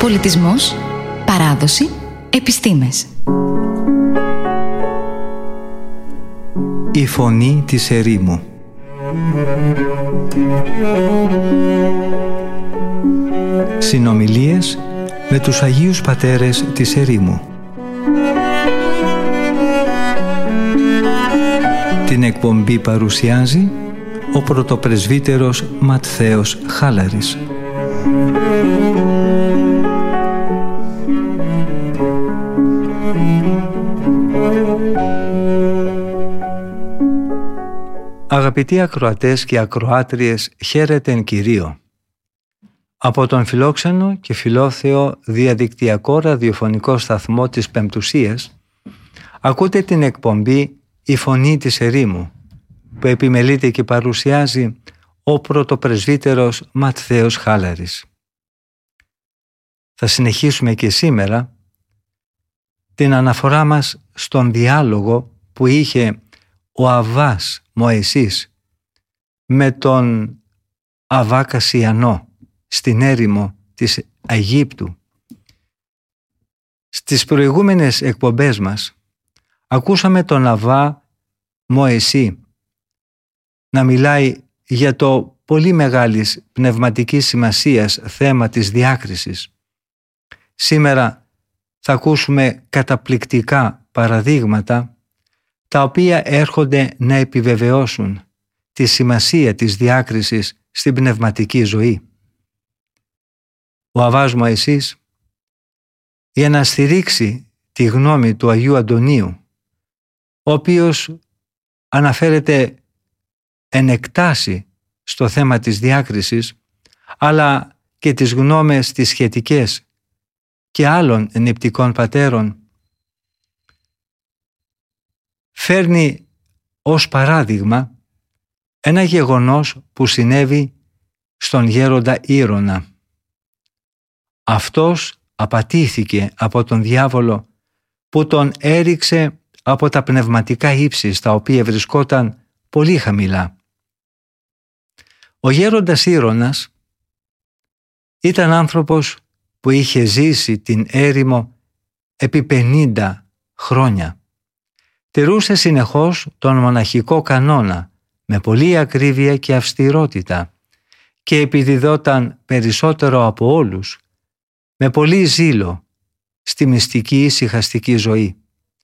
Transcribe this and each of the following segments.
Πολιτισμός, παράδοση, επιστήμες. Η φωνή της ερήμου. Συνομιλίες με τους Αγίους Πατέρες της ερήμου. Την εκπομπή παρουσιάζει ο πρωτοπρεσβύτερος Ματθαίος Χάλαρης. Αγαπητοί ακροατές και ακροάτριες, χαίρετεν Κυρίω. Από τον φιλόξενο και φιλόθεο διαδικτυακό ραδιοφωνικό σταθμό της Πεμπτουσίας ακούτε την εκπομπή «Η Φωνή της Ερήμου» που επιμελείται και παρουσιάζει ο πρωτοπρεσβύτερος Ματθαίος Χάλαρης. Θα συνεχίσουμε και σήμερα την αναφορά μας στον διάλογο που είχε ο Αββάς Μωυσής με τον Αββά Κασιανό στην έρημο της Αιγύπτου. Στις προηγούμενες εκπομπές μας ακούσαμε τον Αββά Μωυσή να μιλάει για το πολύ μεγάλης πνευματικής σημασίας θέμα της διάκρισης. Σήμερα θα ακούσουμε καταπληκτικά παραδείγματα τα οποία έρχονται να επιβεβαιώσουν τη σημασία της διάκρισης στην πνευματική ζωή. Ο Αββάς Μωυσής, για να στηρίξει τη γνώμη του Αγίου Αντωνίου, ο οποίος αναφέρεται εν εκτάσει στο θέμα της διάκρισης, αλλά και τις γνώμες τις σχετικές και άλλων νηπτικών πατέρων, φέρνει ως παράδειγμα ένα γεγονός που συνέβη στον γέροντα Ήρωνα. Αυτός απατήθηκε από τον διάβολο που τον έριξε από τα πνευματικά ύψη στα οποία βρισκόταν πολύ χαμηλά. Ο γέροντας Ήρωνας ήταν άνθρωπος που είχε ζήσει την έρημο επί 50 χρόνια. Τηρούσε συνεχώς τον μοναχικό κανόνα με πολλή ακρίβεια και αυστηρότητα και επιδιδόταν περισσότερο από όλους με πολύ ζήλο στη μυστική ησυχαστική ζωή.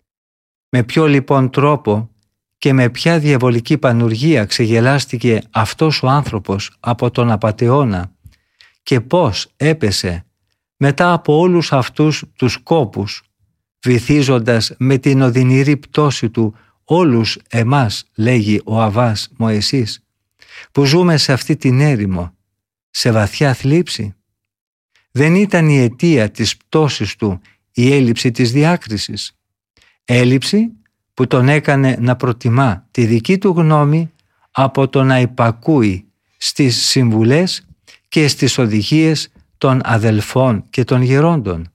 Με ποιο λοιπόν τρόπο και με ποια διαβολική πανουργία ξεγελάστηκε αυτός ο άνθρωπος από τον απατεώνα και πώς έπεσε μετά από όλους αυτούς τους κόπους, βυθίζοντας με την οδυνηρή πτώση του όλους εμάς, λέγει ο Αββάς Μωυσής, που ζούμε σε αυτή την έρημο, σε βαθιά θλίψη. Δεν ήταν η αιτία της πτώσης του η έλλειψη της διάκρισης. Έλλειψη που τον έκανε να προτιμά τη δική του γνώμη από το να υπακούει στις συμβουλές και στις οδηγίες των αδελφών και των γερόντων.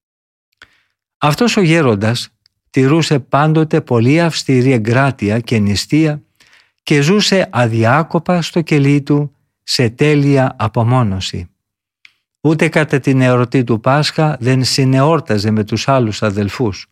Αυτός ο γέροντας τηρούσε πάντοτε πολύ αυστηρή εγκράτεια και νηστεία και ζούσε αδιάκοπα στο κελί του σε τέλεια απομόνωση. Ούτε κατά την εορτή του Πάσχα δεν συνεόρταζε με τους άλλους αδελφούς.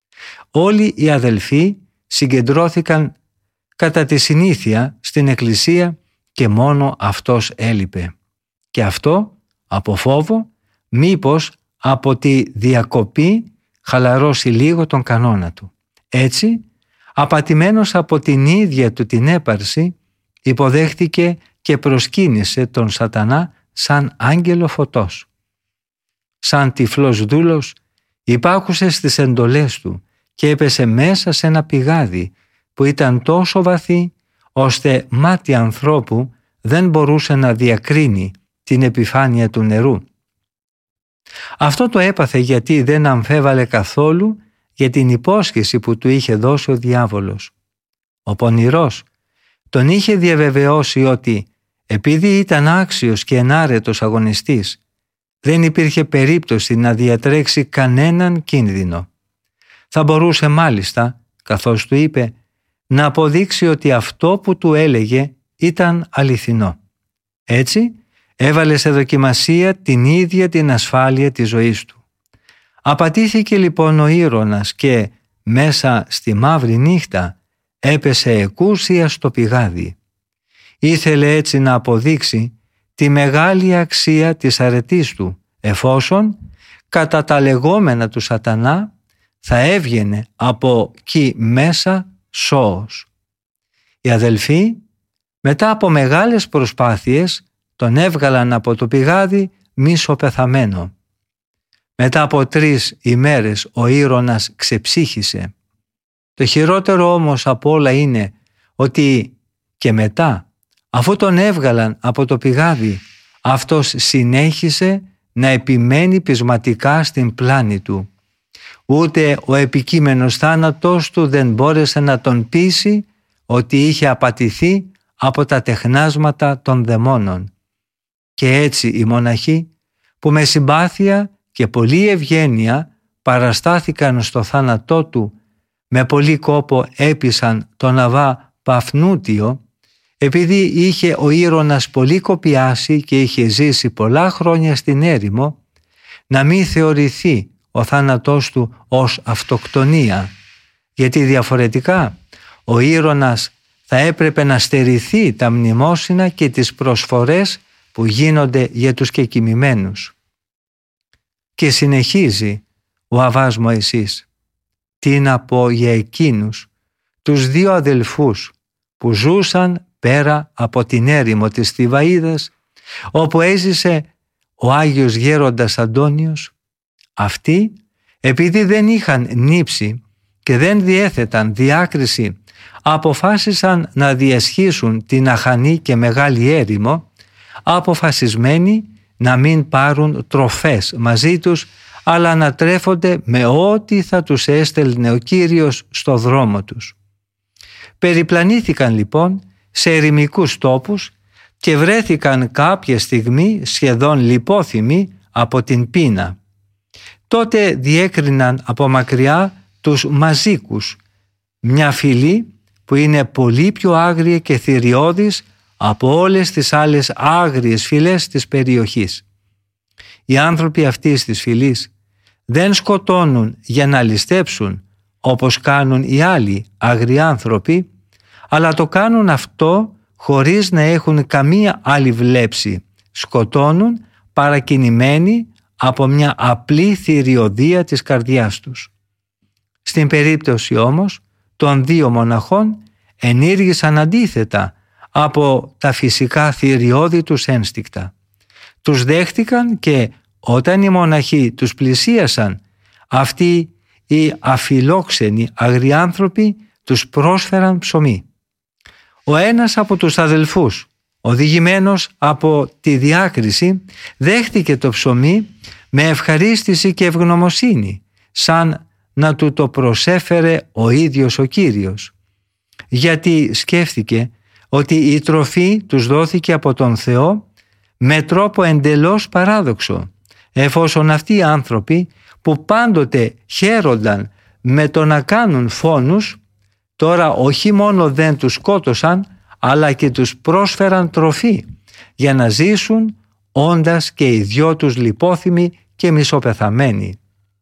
Όλοι οι αδελφοί συγκεντρώθηκαν κατά τη συνήθεια στην εκκλησία και μόνο αυτός έλειπε. Και αυτό από φόβο μήπως από τη διακοπή χαλαρώσει λίγο τον κανόνα του. Έτσι, απατημένος από την ίδια του την έπαρση, υποδέχτηκε και προσκύνησε τον σατανά σαν άγγελο φωτός. Σαν τυφλός δούλος, υπάκουσε στις εντολές του και έπεσε μέσα σε ένα πηγάδι που ήταν τόσο βαθύ, ώστε μάτι ανθρώπου δεν μπορούσε να διακρίνει την επιφάνεια του νερού. Αυτό το έπαθε γιατί δεν αμφέβαλε καθόλου για την υπόσχεση που του είχε δώσει ο διάβολος. Ο πονηρός τον είχε διαβεβαιώσει ότι επειδή ήταν άξιος και ενάρετος αγωνιστής, δεν υπήρχε περίπτωση να διατρέξει κανέναν κίνδυνο. Θα μπορούσε μάλιστα, καθώς του είπε, να αποδείξει ότι αυτό που του έλεγε ήταν αληθινό. Έτσι, έβαλε σε δοκιμασία την ίδια την ασφάλεια της ζωής του. Απατήθηκε λοιπόν ο Ήρωνας και μέσα στη μαύρη νύχτα έπεσε εκούσια στο πηγάδι. Ήθελε έτσι να αποδείξει τη μεγάλη αξία της αρετής του, εφόσον κατά τα λεγόμενα του σατανά θα έβγαινε από εκεί μέσα σώος. Οι αδελφοί μετά από μεγάλες προσπάθειες τον έβγαλαν από το πηγάδι μισοπεθαμένο. Μετά από 3 ημέρες ο Ήρωνας ξεψύχησε. Το χειρότερο όμως από όλα είναι ότι και μετά, αφού τον έβγαλαν από το πηγάδι, αυτός συνέχισε να επιμένει πεισματικά στην πλάνη του. Ούτε ο επικείμενος θάνατος του δεν μπόρεσε να τον πείσει ότι είχε απατηθεί από τα τεχνάσματα των δαιμόνων. Και έτσι οι μοναχοί που με συμπάθεια και πολλή ευγένεια παραστάθηκαν στο θάνατό του, με πολύ κόπο έπεισαν τον Αββά Παφνούτιο, επειδή είχε ο Ήρωνας πολύ κοπιάσει και είχε ζήσει πολλά χρόνια στην έρημο, να μην θεωρηθεί ο θάνατός του ως αυτοκτονία, γιατί διαφορετικά ο Ήρωνας θα έπρεπε να στερηθεί τα μνημόσυνα και τις προσφορές που γίνονται για τους κεκοιμημένους. Και συνεχίζει ο Αββάς Μωυσής: τι να πω για εκείνους τους 2 αδελφούς που ζούσαν πέρα από την έρημο της Θηβαΐδας, όπου έζησε ο Άγιος Γέροντας Αντώνιος. Αυτοί, επειδή δεν είχαν νύψει και δεν διέθεταν διάκριση, αποφάσισαν να διασχίσουν την αχανή και μεγάλη έρημο, αποφασισμένοι να μην πάρουν τροφές μαζί τους, αλλά να τρέφονται με ό,τι θα τους έστελνε ο Κύριος στο δρόμο τους. Περιπλανήθηκαν λοιπόν σε ερημικούς τόπους και βρέθηκαν κάποια στιγμή σχεδόν λιπόθυμοι από την πείνα. Τότε διέκριναν από μακριά τους μαζίκους, μια φυλή που είναι πολύ πιο άγρια και θηριώδης από όλες τις άλλες άγριες φυλές της περιοχής. Οι άνθρωποι αυτής της φυλής δεν σκοτώνουν για να ληστέψουν όπως κάνουν οι άλλοι άγριοι άνθρωποι, αλλά το κάνουν αυτό χωρίς να έχουν καμία άλλη βλέψη. Σκοτώνουν παρακινημένοι από μια απλή θηριωδία της καρδιάς τους. Στην περίπτωση όμως των 2 μοναχών ενήργησαν αντίθετα από τα φυσικά θηριώδη τους ένστικτα. Τους δέχτηκαν και όταν οι μοναχοί τους πλησίασαν, αυτοί οι αφιλόξενοι αγριάνθρωποι τους πρόσφεραν ψωμί. Ο ένας από τους αδελφούς, οδηγημένος από τη διάκριση, δέχτηκε το ψωμί με ευχαρίστηση και ευγνωμοσύνη, σαν να του το προσέφερε ο ίδιος ο Κύριος. Γιατί σκέφτηκε ότι η τροφή τους δόθηκε από τον Θεό με τρόπο εντελώς παράδοξο, εφόσον αυτοί οι άνθρωποι που πάντοτε χαίρονταν με το να κάνουν φόνους, τώρα όχι μόνο δεν τους σκότωσαν, αλλά και τους πρόσφεραν τροφή για να ζήσουν, όντας και οι 2 τους λιπόθυμοι και μισοπεθαμένοι.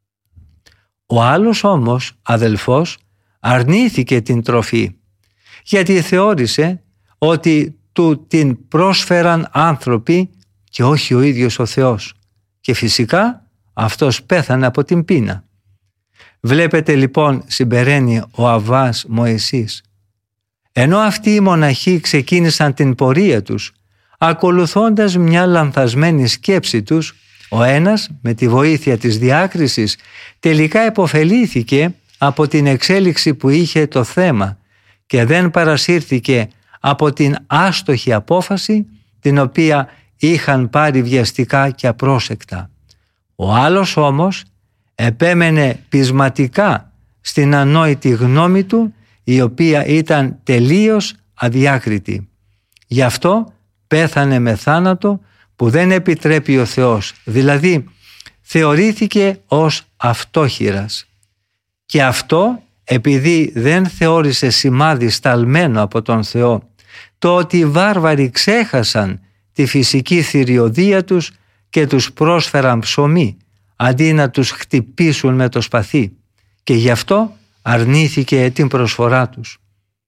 Ο άλλος όμως αδελφός αρνήθηκε την τροφή, γιατί θεώρησε ότι του την πρόσφεραν άνθρωποι και όχι ο ίδιος ο Θεός, και φυσικά αυτός πέθανε από την πείνα. Βλέπετε λοιπόν, συμπεραίνει ο Αββάς Μωυσής, ενώ αυτοί οι μοναχοί ξεκίνησαν την πορεία τους ακολουθώντας μια λανθασμένη σκέψη τους, ο ένας με τη βοήθεια της διάκρισης τελικά επωφελήθηκε από την εξέλιξη που είχε το θέμα και δεν παρασύρθηκε από την άστοχη απόφαση την οποία είχαν πάρει βιαστικά και απρόσεκτα. Ο άλλος όμως επέμενε πεισματικά στην ανόητη γνώμη του, η οποία ήταν τελείως αδιάκριτη. Γι' αυτό πέθανε με θάνατο που δεν επιτρέπει ο Θεός, δηλαδή θεωρήθηκε ως αυτόχειρας. Και αυτό επειδή δεν θεώρησε σημάδι σταλμένο από τον Θεό το ότι οι βάρβαροι ξέχασαν τη φυσική θηριωδία τους και τους πρόσφεραν ψωμί αντί να τους χτυπήσουν με το σπαθί, και γι' αυτό αρνήθηκε την προσφορά τους.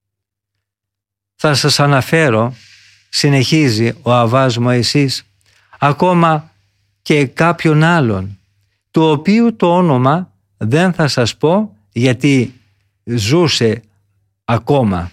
Θα σας αναφέρω, συνεχίζει ο Αββάς Μωυσής, ακόμα και κάποιον άλλον, του οποίου το όνομα δεν θα σας πω γιατί ζούσε ακόμα.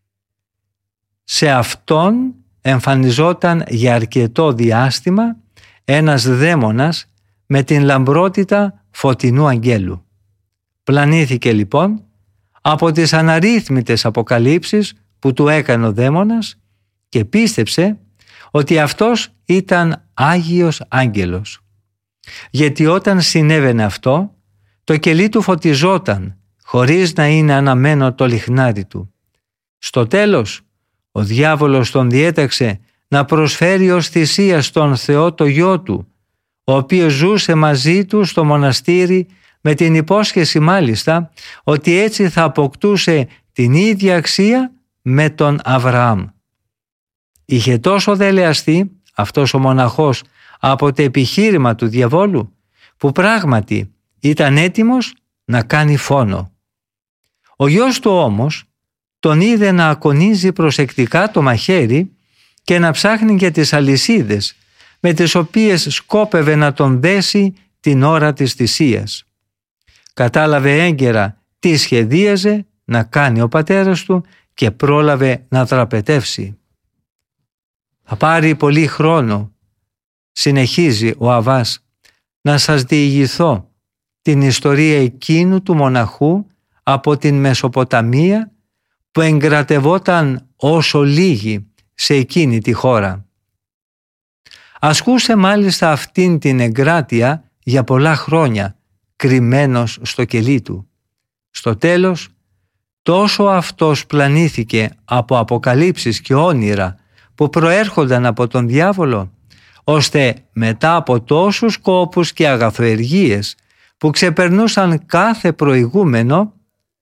Σε αυτόν εμφανιζόταν για αρκετό διάστημα ένας δαίμονας με την λαμπρότητα φωτεινού αγγέλου. Πλανήθηκε λοιπόν από τις αναρρύθμιτες αποκαλύψεις που του έκανε ο δαίμονας και πίστεψε ότι αυτός ήταν Άγιος Άγγελος. Γιατί όταν συνέβαινε αυτό, το κελί του φωτιζόταν χωρίς να είναι αναμένο το λιχνάρι του. Στο τέλος, ο διάβολος τον διέταξε να προσφέρει ως θυσία στον Θεό το γιο του, ο οποίος ζούσε μαζί του στο μοναστήρι με την υπόσχεση μάλιστα ότι έτσι θα αποκτούσε την ίδια αξία με τον Αβραάμ. Είχε τόσο δελεαστεί αυτός ο μοναχός από το επιχείρημα του διαβόλου που πράγματι ήταν έτοιμος να κάνει φόνο. Ο γιος του όμως τον είδε να ακονίζει προσεκτικά το μαχαίρι και να ψάχνει για τις αλυσίδες με τις οποίες σκόπευε να τον δέσει την ώρα της θυσίας. Κατάλαβε έγκαιρα τι σχεδίαζε να κάνει ο πατέρας του και πρόλαβε να δραπετεύσει. Θα πάρει πολύ χρόνο, συνεχίζει ο Αββάς, να σας διηγηθώ την ιστορία εκείνου του μοναχού από την Μεσοποταμία που εγκρατευόταν όσο λίγοι σε εκείνη τη χώρα. Ασκούσε μάλιστα αυτήν την εγκράτεια για πολλά χρόνια, κρυμμένος στο κελί του. Στο τέλος, τόσο αυτός πλανήθηκε από αποκαλύψεις και όνειρα που προέρχονταν από τον διάβολο, ώστε μετά από τόσους κόπους και αγαθοεργίες που ξεπερνούσαν κάθε προηγούμενο,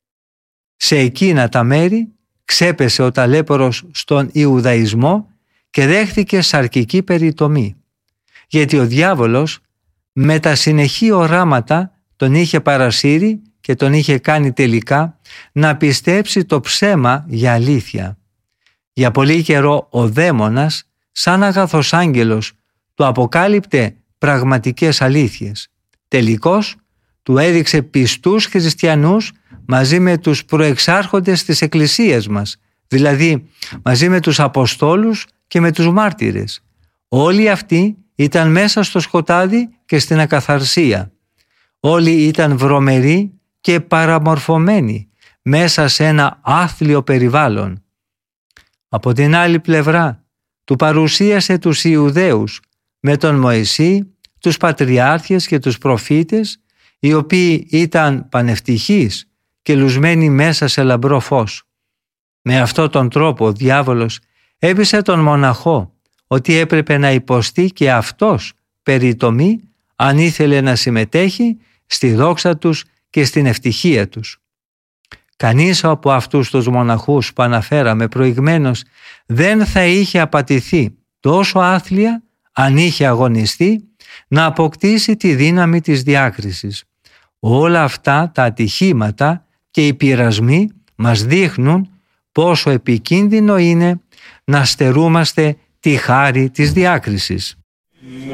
σε εκείνα τα μέρη ξέπεσε ο ταλέπορος στον Ιουδαϊσμό και δέχθηκε σαρκική περιτομή, γιατί ο διάβολος με τα συνεχή οράματα τον είχε παρασύρει και τον είχε κάνει τελικά να πιστέψει το ψέμα για αλήθεια. Για πολύ καιρό ο δαίμονας, σαν αγαθός άγγελος, του αποκάλυπτε πραγματικές αλήθειες. Τελικώς του έδειξε πιστούς χριστιανούς μαζί με τους προεξάρχοντες της Εκκλησίας μας, δηλαδή μαζί με τους Αποστόλους και με τους μάρτυρες. Όλοι αυτοί ήταν μέσα στο σκοτάδι και στην ακαθαρσία. Όλοι ήταν βρωμεροί και παραμορφωμένοι μέσα σε ένα άθλιο περιβάλλον. Από την άλλη πλευρά του παρουσίασε τους Ιουδαίους με τον Μωυσή, τους πατριάρχες και τους προφήτες, οι οποίοι ήταν πανευτυχείς και λουσμένοι μέσα σε λαμπρό φως. Με αυτόν τον τρόπο ο διάβολος έπεισε τον μοναχό ότι έπρεπε να υποστεί και αυτός περιτομή αν ήθελε να συμμετέχει στη δόξα τους και στην ευτυχία τους. Κανείς από αυτούς τους μοναχούς που αναφέραμε προηγμένως δεν θα είχε απατηθεί τόσο άθλια αν είχε αγωνιστεί να αποκτήσει τη δύναμη της διάκρισης. Όλα αυτά τα ατυχήματα και οι πειρασμοί μας δείχνουν πόσο επικίνδυνο είναι να στερούμαστε τη χάρη της διάκρισης.